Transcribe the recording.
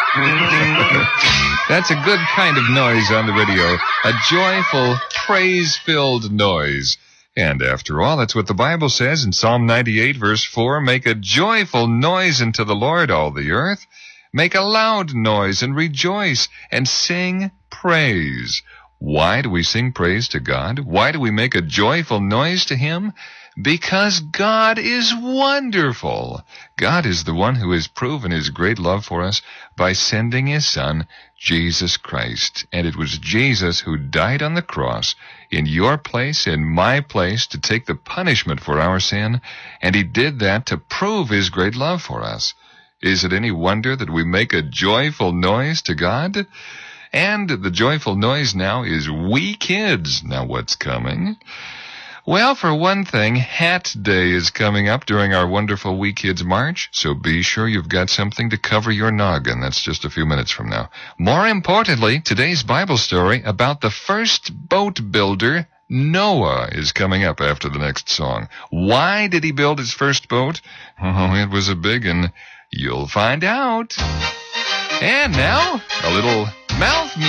That's a good kind of noise on the radio. A joyful, praise-filled noise. And after all, that's what the Bible says in Psalm 98, verse 4. Make a joyful noise unto the Lord, all the earth. Make a loud noise and rejoice and sing praise. Why do we sing praise to God? Why do we make a joyful noise to Him? Because God is wonderful. God is the one who has proven His great love for us by sending His Son, Jesus Christ. And it was Jesus who died on the cross in your place, in my place, to take the punishment for our sin. And He did that to prove His great love for us. Is it any wonder that we make a joyful noise to God? And the joyful noise now is we kids. Now what's coming? Well, for one thing, Hat Day is coming up during our wonderful We Kids March, so be sure you've got something to cover your noggin. That's just a few minutes from now. More importantly, today's Bible story about the first boat builder, Noah, is coming up after the next song. Why did he build his first boat? Oh, it was a big one. You'll find out. And now, a little mouth music.